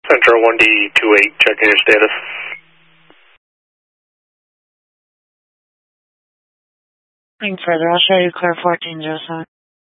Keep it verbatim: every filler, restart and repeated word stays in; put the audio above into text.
Center one D two eight, checking your status. Nothing further. I'll show you clear fourteen oh seven.